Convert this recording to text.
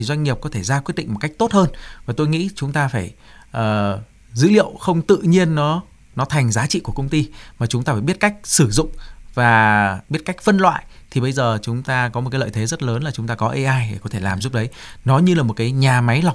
doanh nghiệp có thể ra quyết định một cách tốt hơn. Và tôi nghĩ chúng ta phải dữ liệu không tự nhiên nó thành giá trị của công ty, mà chúng ta phải biết cách sử dụng và biết cách phân loại. Thì bây giờ chúng ta có một cái lợi thế rất lớn là chúng ta có AI để có thể làm giúp đấy. Nó như là một cái nhà máy lọc